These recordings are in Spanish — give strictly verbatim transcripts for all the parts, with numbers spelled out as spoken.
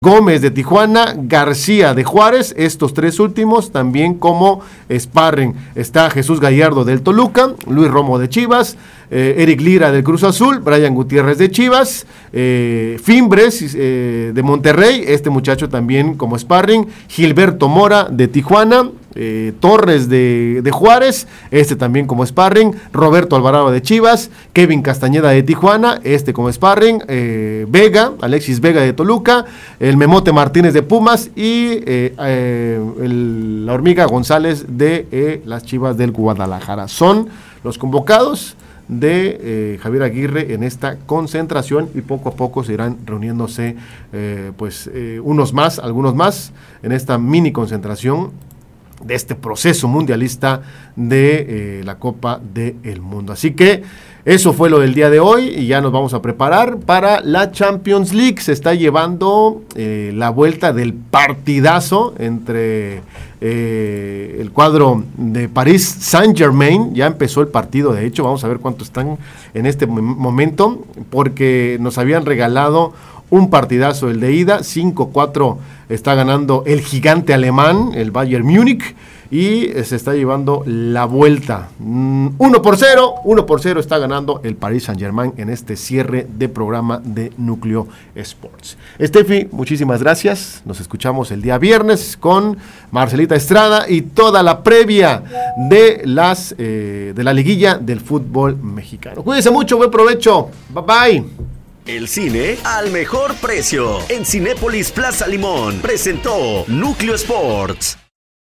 Gómez de Tijuana, García de Juárez, estos tres últimos también como sparring. Está Jesús Gallardo del Toluca, Luis Romo de Chivas, eh, Eric Lira del Cruz Azul, Brian Gutiérrez de Chivas, eh, Fimbres eh, de Monterrey, este muchacho también como sparring, Gilberto Mora de Tijuana, eh, Torres de, de Juárez, este también como sparring, Roberto Alvarado de Chivas, Kevin Castañeda de Tijuana, este como sparring, eh, Vega, Alexis Vega de Toluca, el Memote Martínez de Pumas y eh, eh, el, la Hormiga González de eh, las Chivas del Guadalajara. Son los convocados de eh, Javier Aguirre en esta concentración y poco a poco se irán reuniéndose eh, pues eh, unos más, algunos más en esta mini concentración de este proceso mundialista de eh, la Copa del Mundo. Así que eso fue lo del día de hoy y ya nos vamos a preparar para la Champions League. Se está llevando eh, la vuelta del partidazo entre eh, el cuadro de París Saint-Germain. Ya empezó el partido, de hecho, vamos a ver cuántos están en este momento, porque nos habían regalado un partidazo el de ida, cinco cuatro está ganando el gigante alemán, el Bayern Múnich, y se está llevando la vuelta. uno por cero, uno por cero está ganando el Paris Saint-Germain en este cierre de programa de Núcleo Sports. Steffi, muchísimas gracias. Nos escuchamos el día viernes con Marcelita Estrada y toda la previa de las eh, de la liguilla del fútbol mexicano. Cuídense mucho, buen provecho. Bye bye. El cine al mejor precio. En Cinépolis Plaza Limón presentó Núcleo Sports.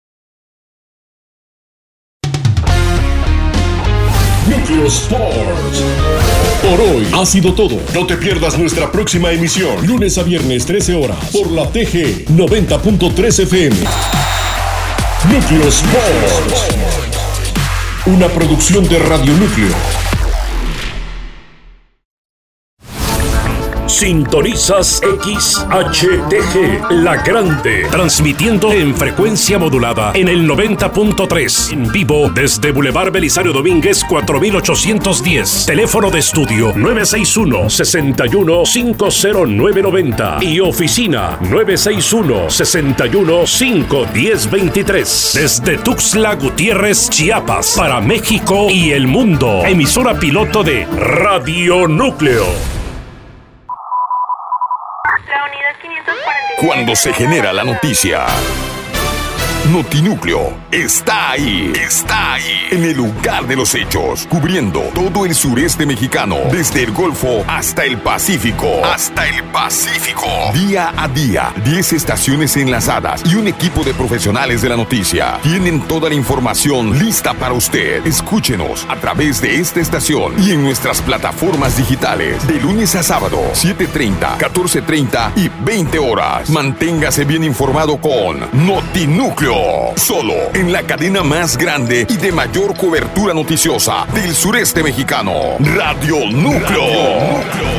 Núcleo Sports. Por hoy ha sido todo. No te pierdas nuestra próxima emisión, lunes a viernes trece horas, por la T G noventa punto tres F M. Núcleo Sports. Una producción de Radio Núcleo. Sintonizas X H T G, La Grande, transmitiendo en frecuencia modulada en el noventa punto tres, en vivo desde Boulevard Belisario Domínguez cuatro mil ochocientos diez, teléfono de estudio nueve seis uno, seis uno cinco cero nueve nueve cero y oficina nueve seis uno, seis uno cinco uno cero dos tres, desde Tuxtla Gutiérrez, Chiapas, para México y el mundo, emisora piloto de Radio Núcleo. Cuando se genera la noticia, Notinúcleo está ahí, está ahí, en el lugar de los hechos, cubriendo todo el sureste mexicano, desde el Golfo hasta el Pacífico, hasta el Pacífico. Día a día, diez estaciones enlazadas y un equipo de profesionales de la noticia tienen toda la información lista para usted. Escúchenos a través de esta estación y en nuestras plataformas digitales, de lunes a sábado, siete treinta, catorce treinta y veinte horas. Manténgase bien informado con Notinúcleo. Solo en la cadena más grande y de mayor cobertura noticiosa del sureste mexicano, Radio Núcleo. Radio Núcleo.